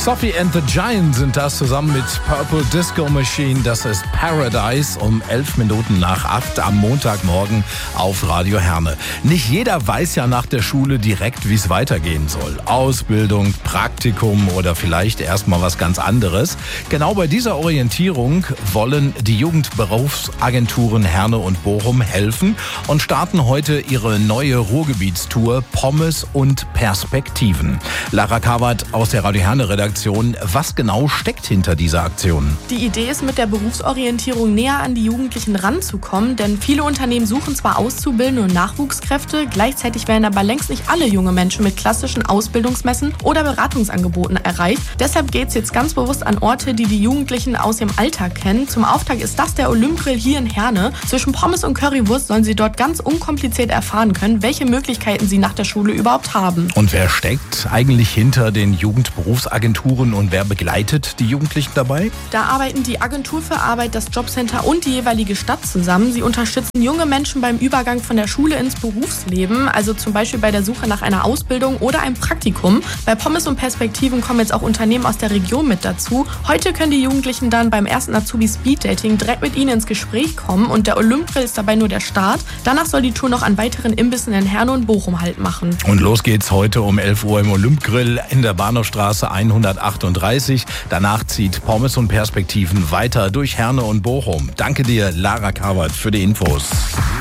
Sophie and the Giant sind das zusammen mit Purple Disco Machine. Das ist Paradise um 11 Minuten nach 8 am Montagmorgen auf Radio Herne. Nicht jeder weiß ja nach der Schule direkt, wie es weitergehen soll. Ausbildung, Praktikum oder vielleicht erstmal was ganz anderes. Genau bei dieser Orientierung wollen die Jugendberufsagenturen Herne und Bochum helfen und starten heute ihre neue Ruhrgebietstour Pommes und Perspektiven. Lara Kawat aus der Radio Herne Redaktion. Was genau steckt hinter dieser Aktion? Die Idee ist, mit der Berufsorientierung näher an die Jugendlichen ranzukommen, denn viele Unternehmen suchen zwar Auszubildende und Nachwuchskräfte, gleichzeitig werden aber längst nicht alle junge Menschen mit klassischen Ausbildungsmessen oder Beratungsangeboten erreicht. Deshalb geht es jetzt ganz bewusst an Orte, die die Jugendlichen aus ihrem Alltag kennen. Zum Auftakt ist das der Olymp-Grill hier in Herne. Zwischen Pommes und Currywurst sollen sie dort ganz unkompliziert erfahren können, welche Möglichkeiten sie nach der Schule überhaupt haben. Und wer steckt eigentlich hinter den Jugendberufsagenturen und wer begleitet die Jugendlichen dabei? Da arbeiten die Agentur für Arbeit, das Jobcenter und die jeweilige Stadt zusammen. Sie unterstützen junge Menschen beim Übergang von der Schule ins Berufsleben, also zum Beispiel bei der Suche nach einer Ausbildung oder einem Praktikum. Bei Pommes und Perspektiven kommen jetzt auch Unternehmen aus der Region mit dazu. Heute können die Jugendlichen dann beim ersten Azubi Speeddating direkt mit ihnen ins Gespräch kommen und der Olymp-Grill ist dabei nur der Start. Danach soll die Tour noch an weiteren Imbissen in Herne und Bochum Halt machen. Und los geht's heute um 11 Uhr im Olymp-Grill in der Bahnhofstraße 138. Danach zieht Pommes und Perspektiven weiter durch Herne und Bochum. Danke dir, Lara Kawat, für die Infos.